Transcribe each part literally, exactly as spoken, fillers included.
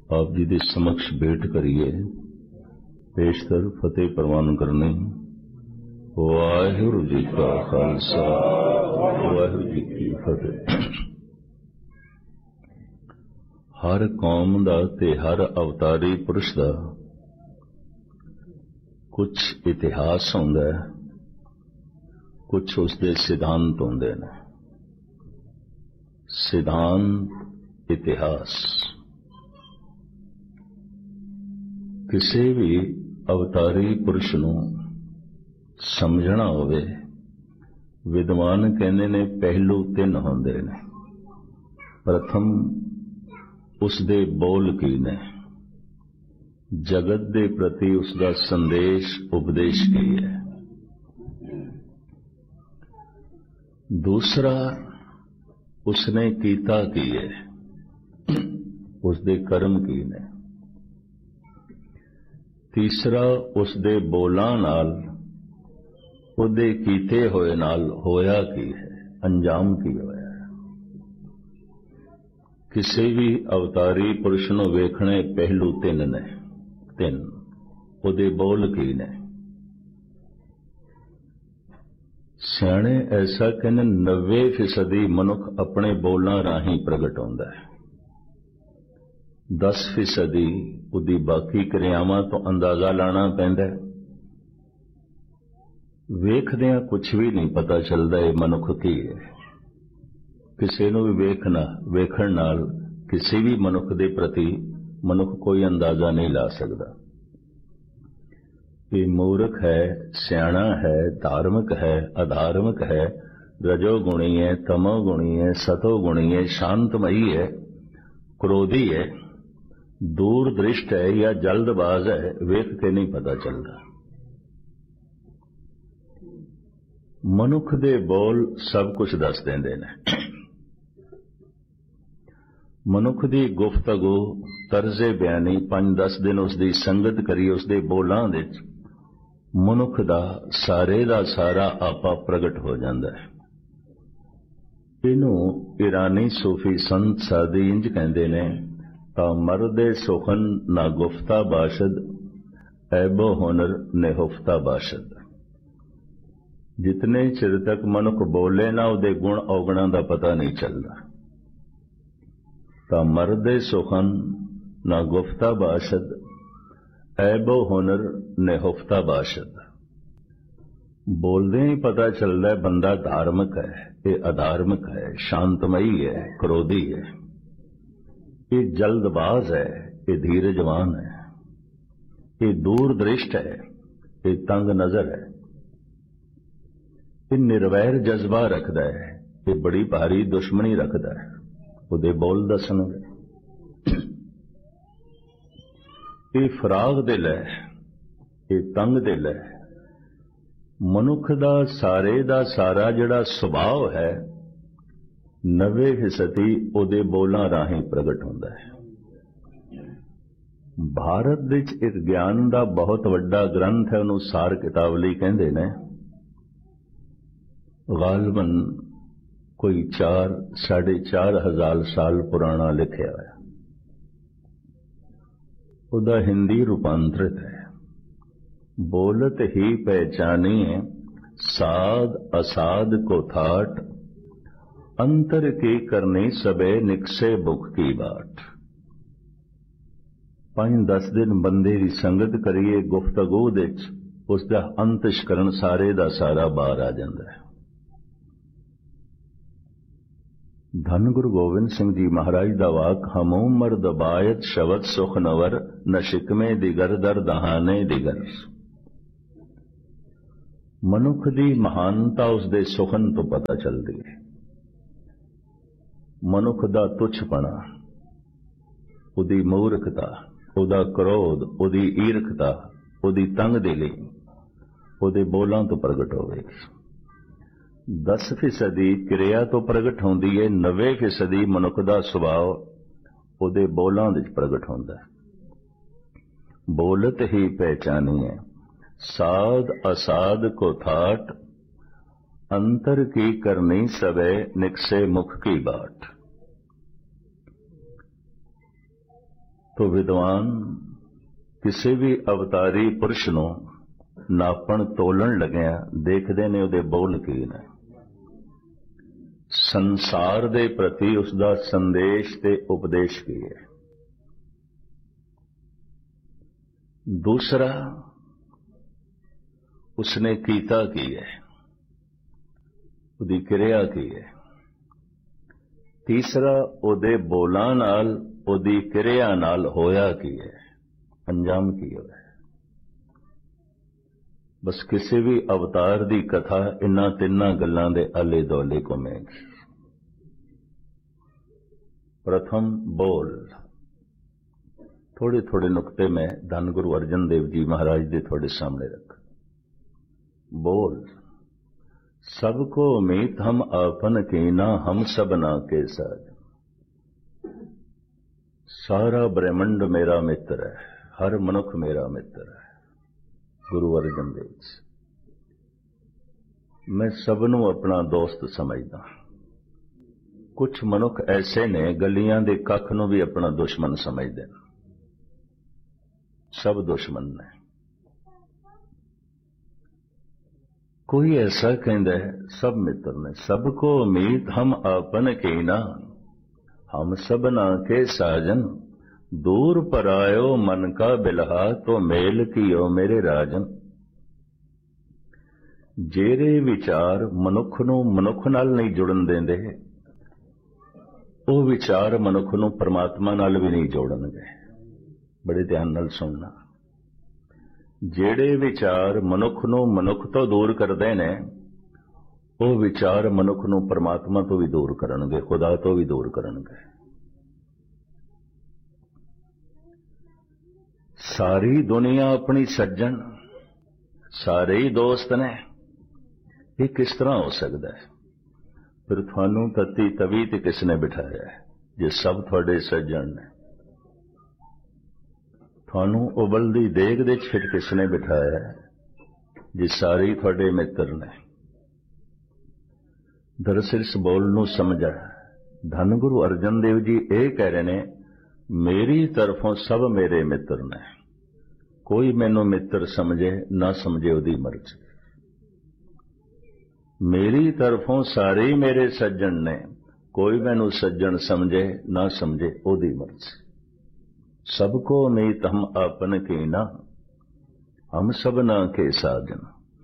आप जी के समक्ष भेंट करिए। पेशकर फतेह प्रवान करने। वाहिगुरू जी का खालसा वाहिगुरू जी की फतेह। हर कौम दा ते हर अवतारी पुरुष दा कुछ इतिहास होंदा है, कुछ उसके सिद्धांत होंदे ने। सिद्धांत इतिहास किसी भी अवतारी पुरुष नूं समझना होवे, विद्वान कहंदे ने पहलू तीन होंदे ने। प्रथम उसदे बोल की ने, जगत दे प्रति उसका संदेश उपदेश की है। दूसरा उसने कीता की है, उसदे कर्म की ने। तीसरा उसदे बोलां नाल उहदे कीते होए नाल होया की है, अंजाम की होया है। किसी भी अवतारी पुरुष नूं वेखणे पहलू तीन ने। तीन उहदे बोल की ने। सियाणे ऐसा कहने नब्बे फीसदी मनुख अपने बोलां राही प्रगट होंदा है। दस फीसदी उहदी बाकी क्रियावां तो अंदाजा लाना पैंदा है। वेखदियां कुछ भी नहीं पता चलता ये मनुख की है। किसी नूं भी वेखना वेखण नाल किसी भी मनुख दे प्रति मनुख कोई अंदाजा नहीं ला सकता। ये मूर्ख है, सियाणा है, धार्मिक है, अधार्मिक है, रजोगुणी है, तमोगुणी है, सतोगुणी है, शांतमयी है, क्रोधी है, दूरदृष्ट है या जल्दबाज है, वेख के नहीं पता चलता। मनुख दे बोल सब कुछ दस देंदे ने। मनुख दी गुफ्तगू तर्जे बयानी पंज दस दिन उसकी संगत करी उसके बोलां दे मनुख दा सारे दा सारा आपा प्रगट हो जाता है। इनू ईरानी सूफी संत सादी इंज कहते ने, ता मर्दे सुखन ना गुफ्ता बाशद ऐबो हुनर नेहुफ्ता बाशद। जितने चिर तक मनुख बोले ना उहदे गुण अवगुणा का पता नहीं चलता। ता मर्दे सुखन ना गुफ्ता बाशद ऐबो हुनर नेहुफ्ता बाशद। बोलदे ही पता चलता है बंदा धार्मिक है, ये अधार्मिक है, शांतमयी है, क्रोधी है, ये जल्दबाज है, ये धीरजवान है, ये दूरदृष्ट है, ये तंग नजर है, ये निर्वैर जज्बा रखता है, ये बड़ी भारी दुश्मनी रखता है। उहदे बोल दसणगे। ये फराग दिल है, ये तंग दिल है। मनुख दा सारे दा सारा जिहड़ा सुभाव है नब्बे फीसदी उहदे बोलां राही प्रगट होंदा है। भारत विच एक ज्ञान दा बहुत वड्डा ग्रंथ है, उहनूं सार कितावली कहंदे ने। गालबन कोई चार साढ़े चार हजार साल पुराना लिखा है। उदा हिंदी रूपांतरित है। बोलत ही पहचानिए साध असाध को थाट, अंतर की करनी सबे निकसे बुख की बाट। पांच दस दिन बंदे की संगत करिए गुफ्तगू दे उसका अंतशकरण सारे दा सारा बाहर आ जाता है। धन गुरु गोविंद सिंह जी महाराज दा वाक, हमू मर्द बायत शवत सुख नवर, न शिकमे दिगर दर दहाने दिगर। मनुख दी महानता उसदे सुखन तो पता चलती है। मनुख दा तुच्छपना, उदी मूर्खता, उदा क्रोध, उदी ईर्खता, उदी तंग दिली उदे बोलां तो प्रगट होवेगी। दस फीसदी क्रिया तो प्रगट होंदी है, नब्बे फीसदी मनुख दा सुभाव उहदे बोलां विच प्रगट होंदा है। बोलत ही पहचानिए साध असाध को थाट, अंतर की करनी सबे निकसे मुख की बाट। तो विद्वान किसी भी अवतारी पुरुष नूं नापण तोलन लग्या देखदे ने उहदे बोल की ने, संसार दे प्रति उसका संदेश ते उपदेश की है। दूसरा उसने कीता की है, उसकी क्रिया की है। तीसरा उहदे बोलां नाल उहदी क्रिया नाल होया की है, अंजाम की है। बस किसी भी अवतार की कथा इन्हां तिन्नां गल्लां दे आले दुआले घुमेगी। प्रथम बोल। थोड़े थोड़े नुकते में धन गुरु अर्जन देव जी महाराज दे थोड़े सामने रख। बोल। सबको मीत हम आपन कीना, हम सबना के साथ। सारा ब्रह्मंड मेरा मित्र है, हर मनुख मेरा मित्र है। गुरु अर्जन देव जी, मैं सबनों अपना दोस्त समझदा। कुछ मनुख ऐसे ने गलियां दे कख नूं भी अपना दुश्मन समझदे ने। सब दुश्मन ने। कोई ऐसा कहता है सब मित्र ने। सबको मीत हम आपन कीना, हम सबना के साजन। दूर परायो मन का बिलहा, तो मेल कियो मेरे राजन। जेरे विचार मनुख नूं मनुख नाल नहीं जुड़न देंदे, वो विचार मनुख नूं परमात्मा नाल भी नहीं जोड़नगे। बड़े ध्यान नाल सुनना। जेड़े विचार मनुख नूं मनुख तो दूर करदे ने, वो विचार मनुख नूं परमात्मा तो भी दूर करनगे, खुदा तो भी दूर करनगे। सारी दुनिया अपनी सज्जन, सारे ही दोस्त ने, ये किस तरह हो सकता है? फिर थानू तत्ती तवी ते किसने बिठाया है जे सब थोड़े सज्जन ने? थानू उबलदी देग दे फिर किसने बिठाया है जे सारे ही थोड़े मित्र ने? दरअसल इस बोल नू समझा। धन गुरु अर्जन देव जी ये कह रहे ने, मेरी तरफों सब मेरे मित्र ने। कोई मैनू मित्र समझे ना समझे उहदी मर्जी। मेरी तरफों सारे ही मेरे सज्जन ने, कोई मैनू सज्जन समझे ना समझे उहदी मर्जी। सबको मीत हम आपन कीना, हम सबना के साजन।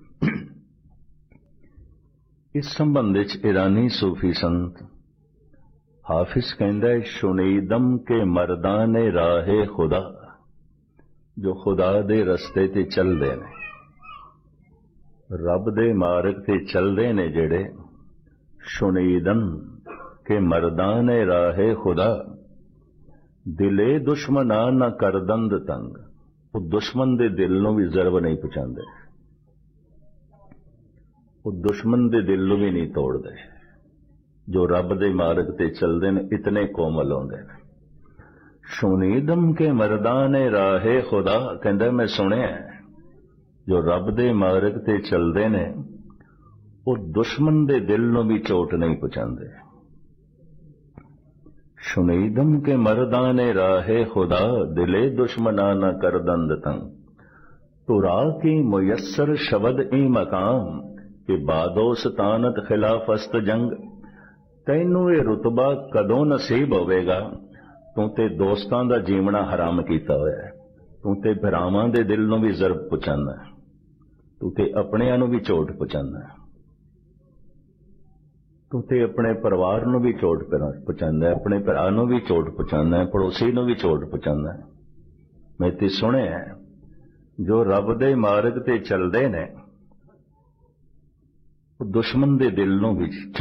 इस संबंध विच ईरानी सूफी संत हाफिज कहंदा है, शुनीदम के मर्दाने राहे खुदा। जो खुदा दे रस्ते ते चलदे ने, रब दे मार्ग ते चलदे ने जेड़े, शुनीदम के मर्दाने राहे खुदा। दिले दुश्मना न करदंद तंग। वो दुश्मन दे दिल नूं भी जरब नहीं पहुंचाते, वो दुश्मन दे दिल नूं भी नहीं तोड़ते। जो रब दे मार्ग ते चलदे ने इतने कोमल होंदे ने। शुनीदम के मर्दाने राहे खुदा, कहंदा मैं सुनिया जो रब दे मार्ग ते चलदे ने, वो दुश्मन दे दिल नूं भी चोट नहीं पहुंचाते। शुनीदम के मर्दाने राहे खुदा, दिले दुश्मना न करदंद तंग। तुरा की मुयस्सर शबद ई मकाम, कि बादोस तानत खिलाफस्त जंग। तैनू ये रुतबा कदों नसीब होवेगा? तू ते दोस्तां दा जीवना हराम कीता होया है। तू ते भरावां दे दिल नूं भी जरब पहुंचांदा है, तू ते अपणियां नूं भी चोट पहुंचांदा है, तू ते अपने परिवार नूं भी चोट पहुंचांदा है, अपने भरा नूं भी चोट पहुंचांदा है, पड़ोसी नूं भी चोट पहुंचांदा है। मैं ते सुनिया जो रब दे मार्ग ते चलदे ने, दुश्मन दे दिल नूं भी